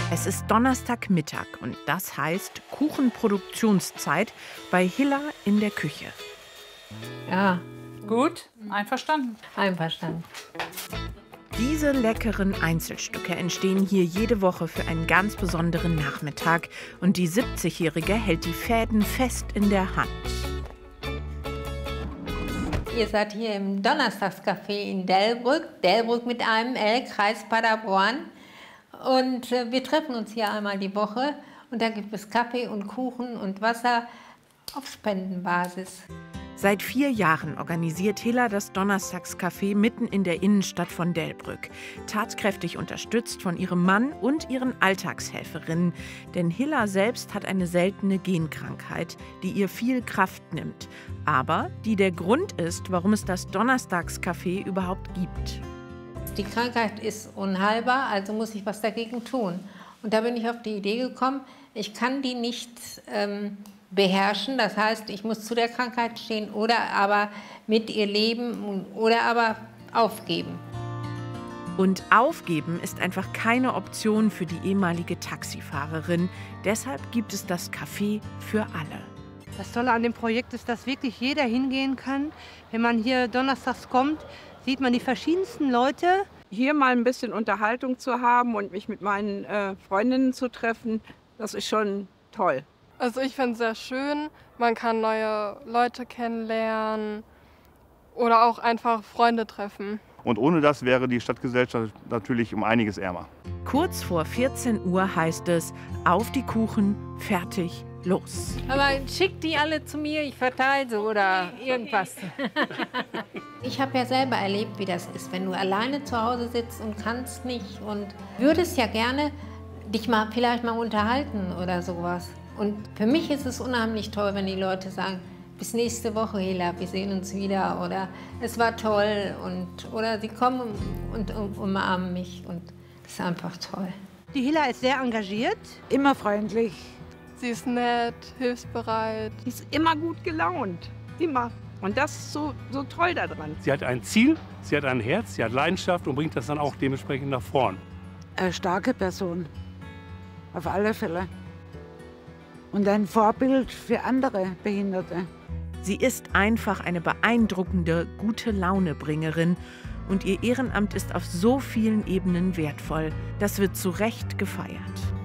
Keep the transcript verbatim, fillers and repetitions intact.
Es ist Donnerstagmittag und das heißt Kuchenproduktionszeit bei Hilla in der Küche. Ja, Gut, einverstanden. einverstanden. Diese leckeren Einzelstücke entstehen hier jede Woche für einen ganz besonderen Nachmittag und die siebzigjährige hält die Fäden fest in der Hand. Ihr seid hier im Donnerstagscafé in Delbrück, Delbrück mit einem L, Kreis Paderborn. Und äh, wir treffen uns hier einmal die Woche und da gibt es Kaffee und Kuchen und Wasser auf Spendenbasis. Seit vier Jahren organisiert Hilla das Donnerstagscafé mitten in der Innenstadt von Delbrück. Tatkräftig unterstützt von ihrem Mann und ihren Alltagshelferinnen. Denn Hilla selbst hat eine seltene Genkrankheit, die ihr viel Kraft nimmt. Aber die der Grund ist, warum es das Donnerstagscafé überhaupt gibt. Die Krankheit ist unheilbar, also muss ich was dagegen tun. Und da bin ich auf die Idee gekommen, ich kann die nicht ähm, beherrschen. Das heißt, ich muss zu der Krankheit stehen oder aber mit ihr leben oder aber aufgeben. Und aufgeben ist einfach keine Option für die ehemalige Taxifahrerin. Deshalb gibt es das Café für alle. Das Tolle an dem Projekt ist, dass wirklich jeder hingehen kann. Wenn man hier donnerstags kommt, sieht man die verschiedensten Leute. Hier mal ein bisschen Unterhaltung zu haben und mich mit meinen äh, Freundinnen zu treffen, das ist schon toll. Also ich finde es sehr schön, man kann neue Leute kennenlernen oder auch einfach Freunde treffen. Und ohne das wäre die Stadtgesellschaft natürlich um einiges ärmer. Kurz vor vierzehn Uhr heißt es, auf die Kuchen, fertig, los. Aber schickt die alle zu mir, ich verteile sie oder irgendwas. Ich habe ja selber erlebt, wie das ist, wenn du alleine zu Hause sitzt und kannst nicht und würdest ja gerne dich mal vielleicht mal unterhalten oder sowas. Und für mich ist es unheimlich toll, wenn die Leute sagen, bis nächste Woche, Hilla, wir sehen uns wieder oder es war toll und oder sie kommen und umarmen mich und das ist einfach toll. Die Hilla ist sehr engagiert. Immer freundlich, Sie ist nett, hilfsbereit. die ist immer gut gelaunt, immer. Und das ist so, so toll daran. Sie hat ein Ziel, sie hat ein Herz, sie hat Leidenschaft und bringt das dann auch dementsprechend nach vorn. Eine starke Person, auf alle Fälle. Und ein Vorbild für andere Behinderte. Sie ist einfach eine beeindruckende, gute Launebringerin und ihr Ehrenamt ist auf so vielen Ebenen wertvoll. Das wird zu Recht gefeiert.